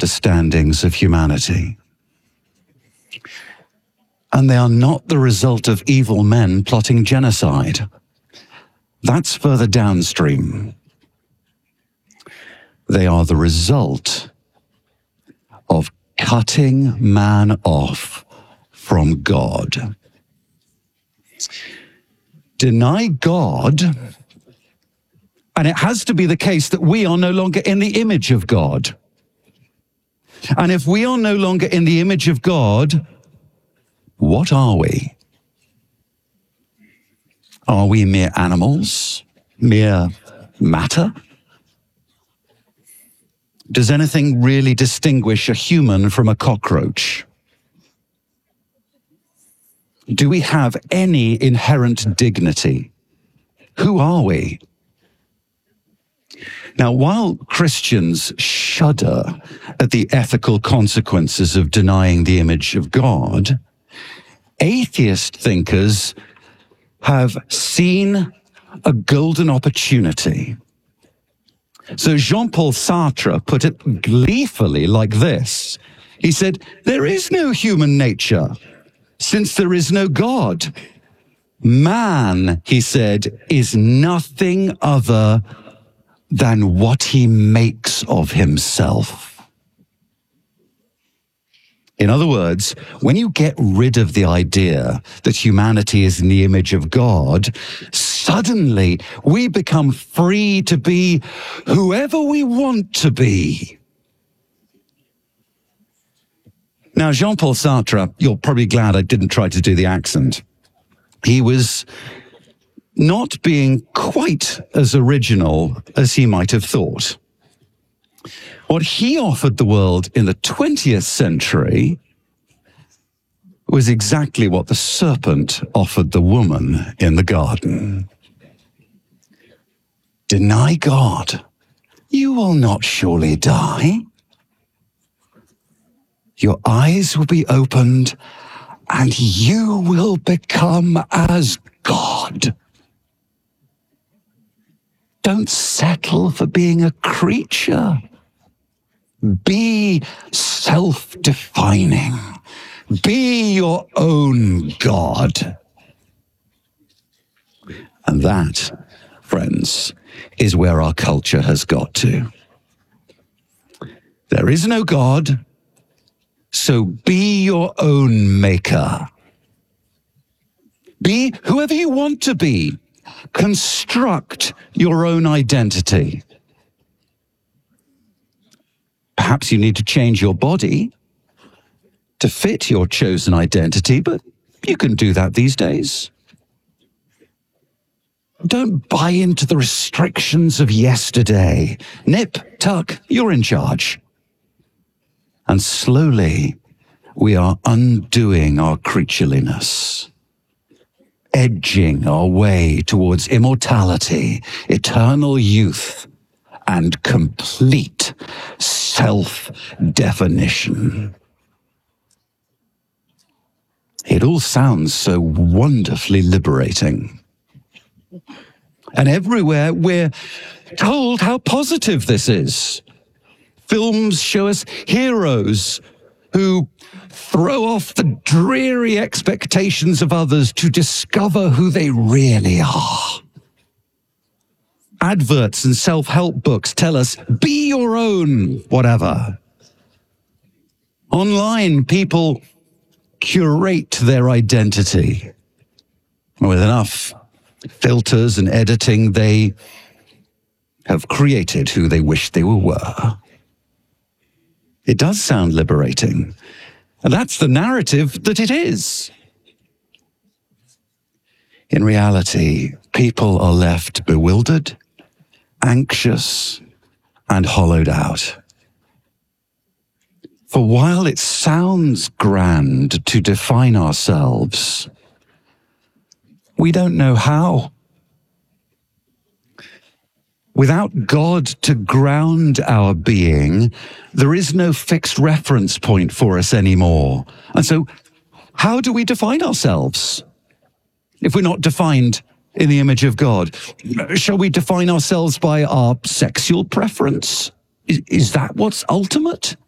understandings of humanity. And they are not the result of evil men plotting genocide. That's further downstream. They are the result of cutting man off from God. Deny God, and it has to be the case that we are no longer in the image of God. And if we are no longer in the image of God, what are we? Are we mere animals? Mere matter? Does anything really distinguish a human from a cockroach? Do we have any inherent dignity? Who are we? Now, while Christians shudder at the ethical consequences of denying the image of God, atheist thinkers have seen a golden opportunity. So Jean-Paul Sartre put it gleefully like this. He said, "There is no human nature, since there is no God. Man," he said, "is nothing other than what he makes of himself." In other words, when you get rid of the idea that humanity is in the image of God, suddenly we become free to be whoever we want to be. Now, Jean-Paul Sartre, you're probably glad I didn't try to do the accent. He was not being quite as original as he might have thought. What he offered the world in the 20th century was exactly what the serpent offered the woman in the garden. Deny God, you will not surely die. Your eyes will be opened, and you will become as God. Don't settle for being a creature. Be self-defining. Be your own God. And that, friends, is where our culture has got to. There is no God, so be your own maker. Be whoever you want to be. Construct your own identity. Perhaps you need to change your body to fit your chosen identity, but you can do that these days. Don't buy into the restrictions of yesterday. Nip, tuck, you're in charge. And slowly, we are undoing our creatureliness, edging our way towards immortality, eternal youth, and complete self-definition. It all sounds so wonderfully liberating. And everywhere we're told how positive this is. Films show us heroes who throw off the dreary expectations of others to discover who they really are. Adverts and self-help books tell us, be your own whatever. Online, people curate their identity. With enough filters and editing, they have created who they wish they were. It does sound liberating. And that's the narrative that it is. In reality, people are left bewildered, anxious, and hollowed out. For while it sounds grand to define ourselves, we don't know how. Without God to ground our being, there is no fixed reference point for us anymore. And so, how do we define ourselves if we're not defined in the image of God? Shall we define ourselves by our sexual preference? Is that what's ultimate?